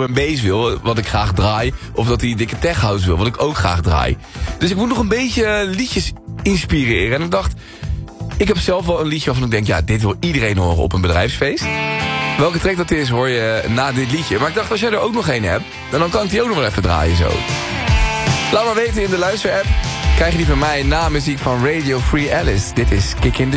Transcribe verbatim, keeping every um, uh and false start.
en bass wil, wat ik graag draai. Of dat hij dikke tech house wil, wat ik ook graag draai. Dus ik moet nog een beetje liedjes inspireren. En ik dacht, ik heb zelf wel een liedje waarvan ik denk, ja, dit wil iedereen horen op een bedrijfsfeest. Welke track dat is, hoor je na dit liedje. Maar ik dacht, als jij er ook nog een hebt, dan kan ik die ook nog wel even draaien zo. Laat maar weten in de luisterapp. Krijg je die van mij na muziek van Radio Free Alice. Dit is Kick in the